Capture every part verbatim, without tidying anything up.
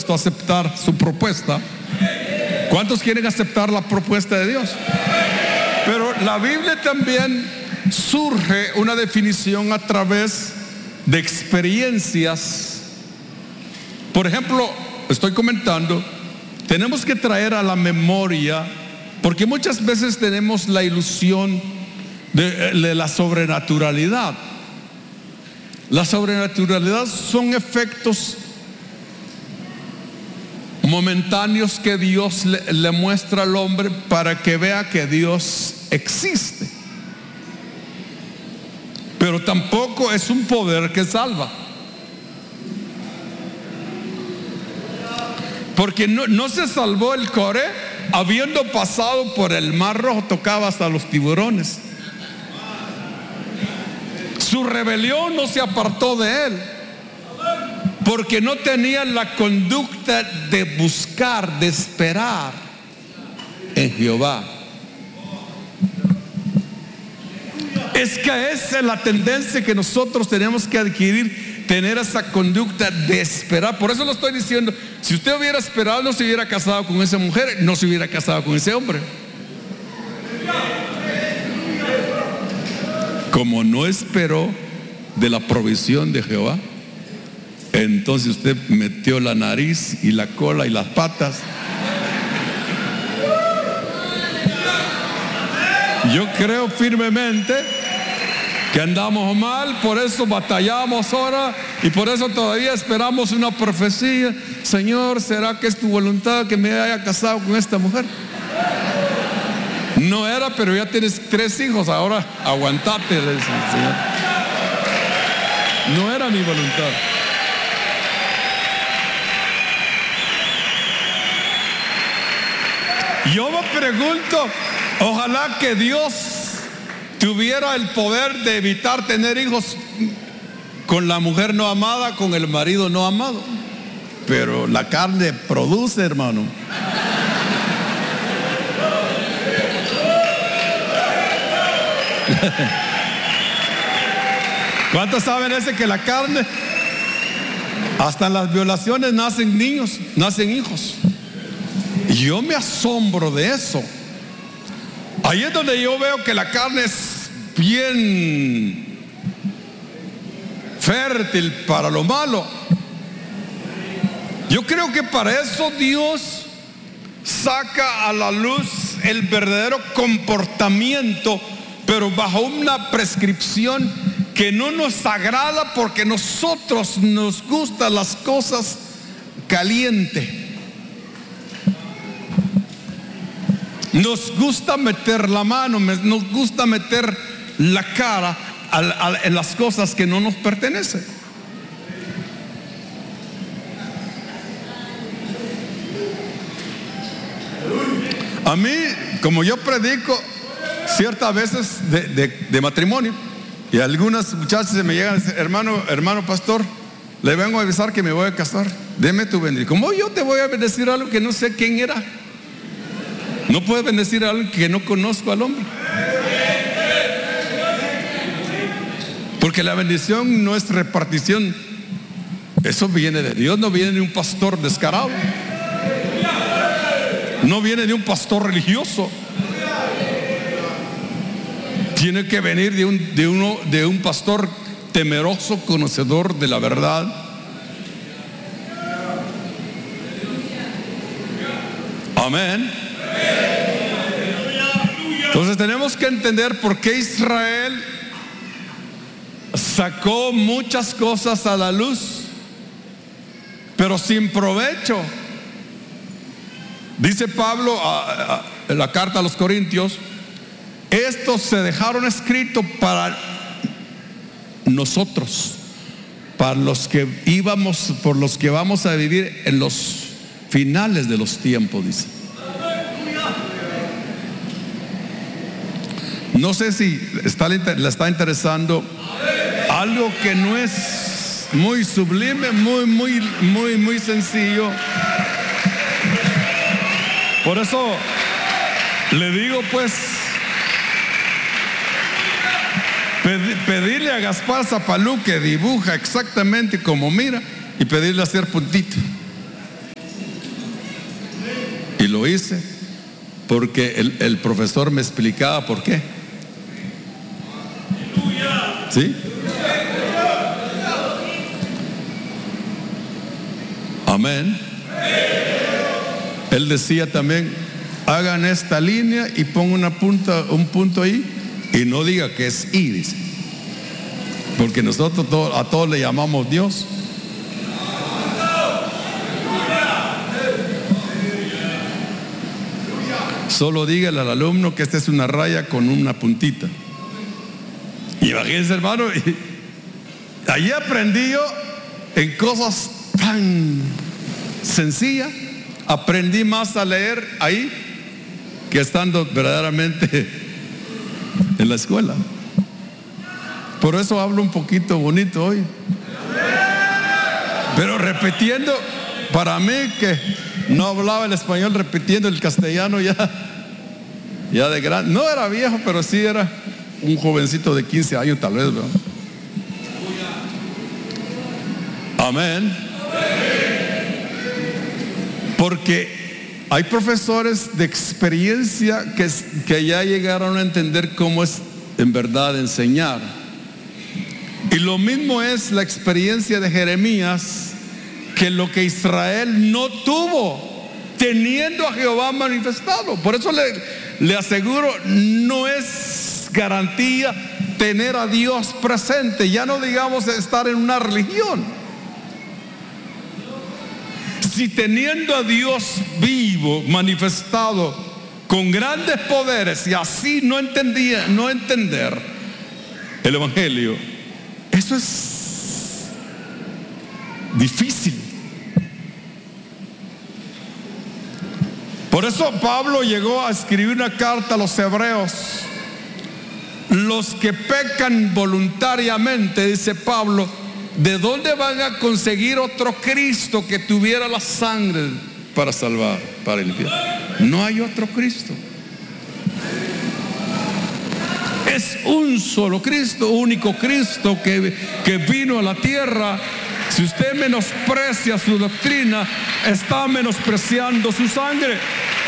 dispuesto a aceptar su propuesta? ¿Cuántos quieren aceptar la propuesta de Dios? Pero la Biblia también surge una definición a través de experiencias. Por ejemplo, estoy comentando, tenemos que traer a la memoria, porque muchas veces tenemos la ilusión de, de la sobrenaturalidad. La sobrenaturalidad son efectos momentáneos que Dios le, le muestra al hombre para que vea que Dios existe. Pero tampoco es un poder que salva. Porque no, no se salvó el Coré habiendo pasado por el Mar Rojo, tocaba hasta los tiburones. Su rebelión no se apartó de él, porque no tenía la conducta de buscar, de esperar en Jehová. Es que esa es la tendencia que nosotros tenemos que adquirir, tener esa conducta de esperar. Por eso lo estoy diciendo, si usted hubiera esperado, no se hubiera casado con esa mujer, no se hubiera casado con ese hombre. Como no esperó de la provisión de Jehová, entonces usted metió la nariz y la cola y las patas. Yo creo firmemente que andamos mal, por eso batallamos ahora y por eso todavía esperamos una profecía. Señor, ¿será que es tu voluntad que me haya casado con esta mujer? No era, pero ya tienes tres hijos, ahora aguantate, le dice el Señor. No era mi voluntad. Yo me pregunto, ojalá que Dios tuviera el poder de evitar tener hijos con la mujer no amada, con el marido no amado. Pero la carne produce, hermano. ¿Cuántos saben ese que la carne, hasta en las violaciones nacen niños, nacen hijos? Y yo me asombro de eso. Ahí es donde yo veo que la carne es bien fértil para lo malo. Yo creo que para eso Dios saca a la luz el verdadero comportamiento, pero bajo una prescripción que no nos agrada, porque nosotros nos gustan las cosas calientes. Nos gusta meter la mano, nos gusta meter la cara a, a, en las cosas que no nos pertenecen. A mí, como yo predico ciertas veces de, de, de matrimonio, y algunas muchachas se me llegan y dicen, hermano, hermano pastor, le vengo a avisar que me voy a casar, deme tu bendición. ¿Cómo yo te voy a bendecir algo que no sé quién era? No puedes bendecir a alguien que no conozco al hombre. Porque la bendición no es repartición. Eso viene de Dios, no viene de un pastor descarado. No viene de un pastor religioso. Tiene que venir de un, de uno, de un pastor temeroso, conocedor de la verdad. Amén. Entonces tenemos que entender por qué Israel sacó muchas cosas a la luz, pero sin provecho. Dice Pablo a, a, en la carta a los Corintios, estos se dejaron escrito para nosotros, para los que íbamos, por los que vamos a vivir en los finales de los tiempos, dice. No sé si está, le está interesando algo que no es muy sublime, muy, muy, muy, muy sencillo. Por eso le digo, pues, pedirle a Gaspar Zapalú que dibuja exactamente como mira y pedirle hacer puntito. Y lo hice porque el, el profesor me explicaba por qué. ¿Sí? Amén. Él decía también, hagan esta línea y pongan una punta, un punto ahí, y no diga que es I, dice. Porque nosotros todo, a todos le llamamos Dios. Solo dígale al alumno que esta es una raya con una puntita. Y imagínense, hermano, y allí aprendí yo en cosas tan sencillas. Aprendí más a leer ahí que estando verdaderamente en la escuela. Por eso hablo un poquito bonito hoy. Pero repitiendo, para mí que no hablaba el español, repitiendo el castellano ya, ya de grande. No era viejo, pero sí era un jovencito de quince años tal vez, ¿verdad? Amén. Porque hay profesores de experiencia que, que ya llegaron a entender cómo es en verdad enseñar. Y lo mismo es la experiencia de Jeremías, que lo que Israel no tuvo, teniendo a Jehová manifestado. Por eso le, le aseguro, no es garantía tener a Dios presente. Ya no digamos estar en una religión. Si teniendo a Dios vivo, manifestado con grandes poderes, y así no entendía, no entender el evangelio, eso es difícil. Por eso Pablo llegó a escribir una carta a los hebreos. Los que pecan voluntariamente, dice Pablo, ¿de dónde van a conseguir otro Cristo que tuviera la sangre para salvar, para limpiar? No hay otro Cristo. Es un solo Cristo, único Cristo que, que vino a la tierra. Si usted menosprecia su doctrina, está menospreciando su sangre.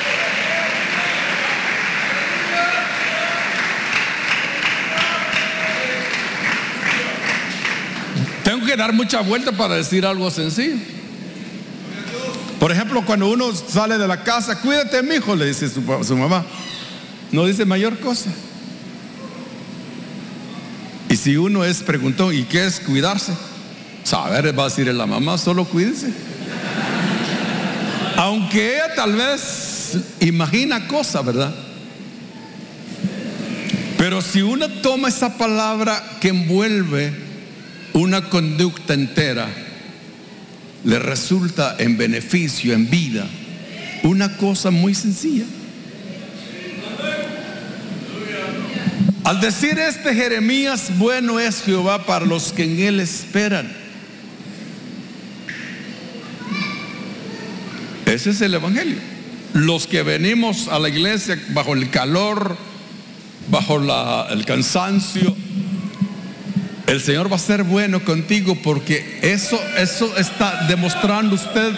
Tengo que dar mucha vuelta para decir algo sencillo. Por ejemplo, cuando uno sale de la casa, cuídate, mijo, le dice su, su mamá. No dice mayor cosa. Y si uno es preguntón, ¿y qué es cuidarse? Saber, va a decir la mamá, solo cuídese. Aunque ella tal vez imagina cosas, ¿verdad? Pero si uno toma esa palabra que envuelve una conducta entera, le resulta en beneficio, en vida, una cosa muy sencilla. Al decir este Jeremías, bueno es Jehová para los que en él esperan. Ese es el evangelio. Los que venimos a la iglesia bajo el calor, bajo la, el cansancio, el Señor va a ser bueno contigo, porque eso, eso está demostrando usted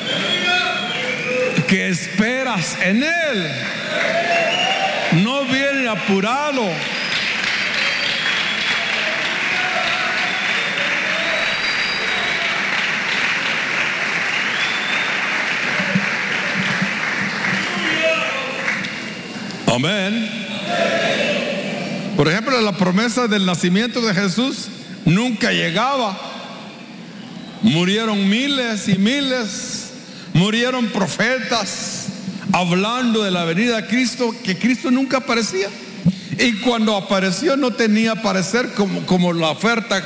que esperas en Él. No viene apurado. Amén. Por ejemplo, la promesa del nacimiento de Jesús nunca llegaba. Murieron miles y miles, murieron profetas hablando de la venida de Cristo, que Cristo nunca aparecía. Y cuando apareció no tenía parecer como, como la oferta,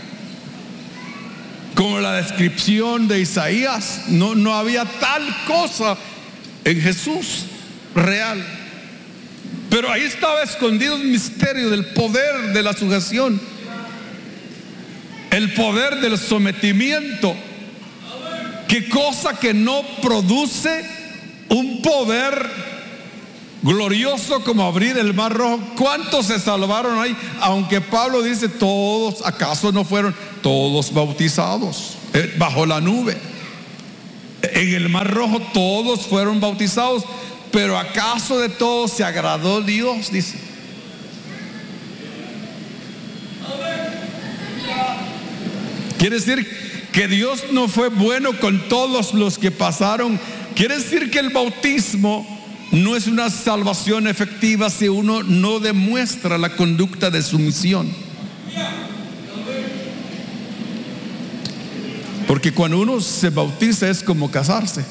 como la descripción de Isaías. No, no había tal cosa en Jesús real. Pero ahí estaba escondido el misterio del poder de la sujeción, el poder del sometimiento. Qué cosa que no produce un poder glorioso como abrir el mar rojo. ¿Cuántos se salvaron ahí? Aunque Pablo dice todos, ¿acaso no fueron todos bautizados eh, bajo la nube? En el Mar Rojo todos fueron bautizados, pero ¿acaso de todos se agradó Dios? Dice. Quiere decir que Dios no fue bueno con todos los que pasaron. Quiere decir que el bautismo no es una salvación efectiva si uno no demuestra la conducta de sumisión. Porque cuando uno se bautiza es como casarse.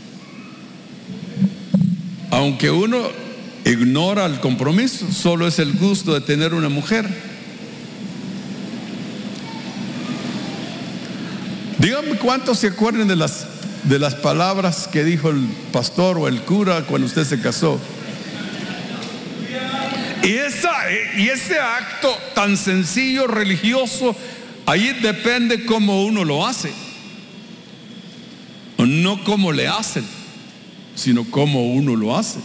Aunque uno ignora el compromiso, solo es el gusto de tener una mujer. Díganme cuántos se acuerdan de las, de las palabras que dijo el pastor o el cura cuando usted se casó. Y, esa, y ese acto tan sencillo, religioso, ahí depende cómo uno lo hace. No cómo le hacen, sino cómo uno lo hace.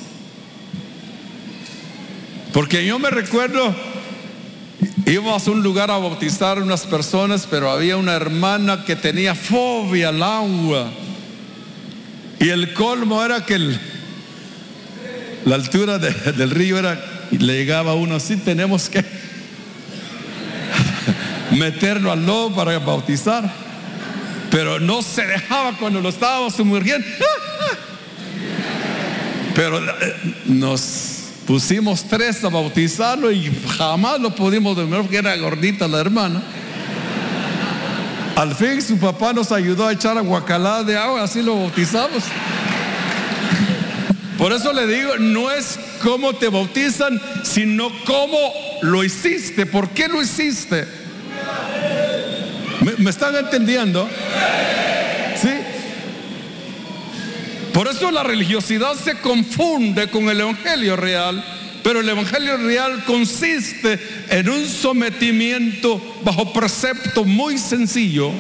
Porque yo me recuerdo, íbamos a un lugar a bautizar a unas personas, pero había una hermana que tenía fobia al agua. Y el colmo era que el, la altura de, del río era, le llegaba a uno así, tenemos que meterlo al lodo para bautizar. Pero no se dejaba cuando lo estábamos sumergiendo. Pero nos pusimos tres a bautizarlo y jamás lo pudimos dormir porque era gordita la hermana. Al fin su papá nos ayudó a echar aguacalada de agua, así lo bautizamos. Por eso le digo, no es cómo te bautizan, sino cómo lo hiciste. ¿Por qué lo hiciste? ¿Me, me están entendiendo? ¿Sí? Por eso la religiosidad se confunde con el evangelio real. Pero el evangelio real consiste en un sometimiento bajo precepto muy sencillo.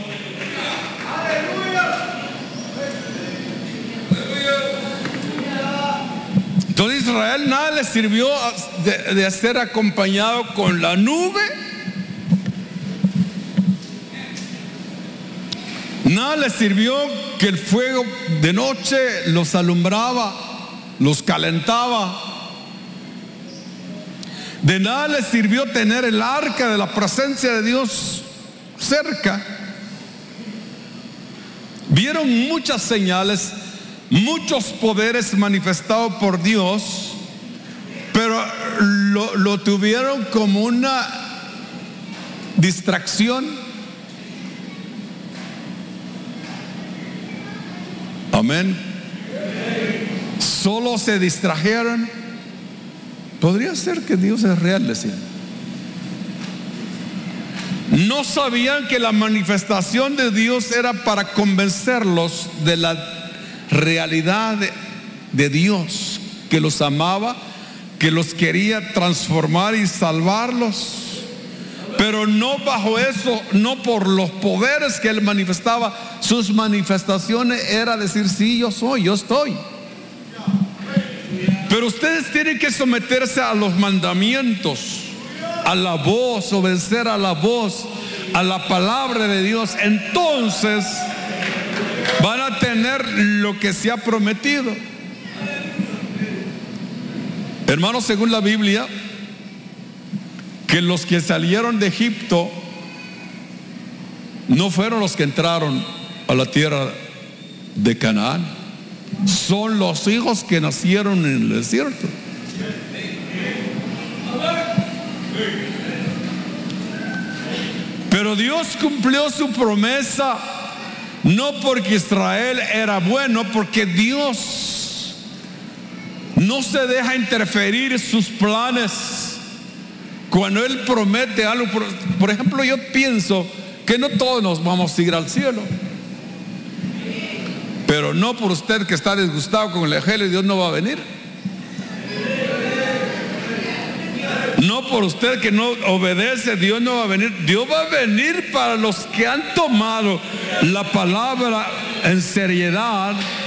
Entonces Israel nada le sirvió de, de ser acompañado con la nube. Nada les sirvió que el fuego de noche los alumbraba, los calentaba. De nada les sirvió tener el arca de la presencia de Dios cerca. Vieron muchas señales, muchos poderes manifestados por Dios, pero lo, lo tuvieron como una distracción. Amén. Solo se distrajeron. Podría ser que Dios es real, decían. No sabían que la manifestación de Dios era para convencerlos de la realidad de, de Dios, que los amaba, que los quería transformar y salvarlos. Pero no bajo eso, no por los poderes que Él manifestaba. Sus manifestaciones era decir, sí, yo soy, yo estoy. Pero ustedes tienen que someterse a los mandamientos, a la voz, obedecer a la voz, a la palabra de Dios. Entonces van a tener lo que se ha prometido. Hermanos, según la Biblia, que los que salieron de Egipto no fueron los que entraron a la tierra de Canaán, son los hijos que nacieron en el desierto. Pero Dios cumplió su promesa no porque Israel era bueno, porque Dios no se deja interferir en sus planes. Cuando Él promete algo, por, por ejemplo, yo pienso que no todos nos vamos a ir al cielo. Pero no por usted que está disgustado con el evangelio, Dios no va a venir. No por usted que no obedece, Dios no va a venir. Dios va a venir para los que han tomado la palabra en seriedad